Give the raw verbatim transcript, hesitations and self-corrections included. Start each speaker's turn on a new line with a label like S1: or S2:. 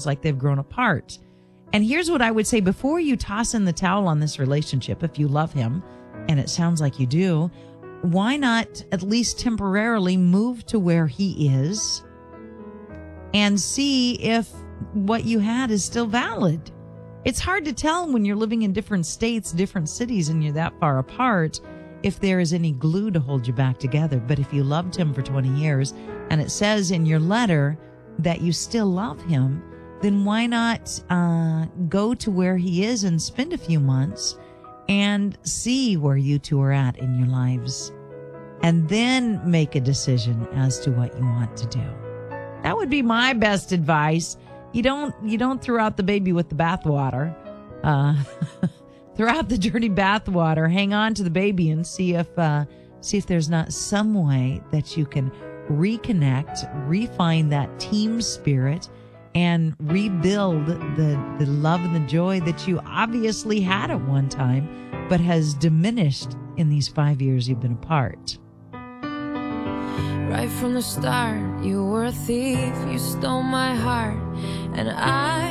S1: feels like they've grown apart. And here's what I would say before you toss in the towel on this relationship, if you love him, and it sounds like you do, why not at least temporarily move to where he is and see if what you had is still valid? It's hard to tell when you're living in different states, different cities, and you're that far apart, if there is any glue to hold you back together. But if you loved him for twenty years and it says in your letter that you still love him, then why not uh, go to where he is and spend a few months and see where you two are at in your lives, and then make a decision as to what you want to do. That would be my best advice. You don't you don't throw out the baby with the bathwater. Uh, throw out the dirty bathwater. Hang on to the baby and see if uh, see if there's not some way that you can reconnect, refine that team spirit, and rebuild the, the love and the joy that you obviously had at one time, but has diminished in these five years you've been apart.
S2: Right from the start, you were a thief, you stole my heart, and I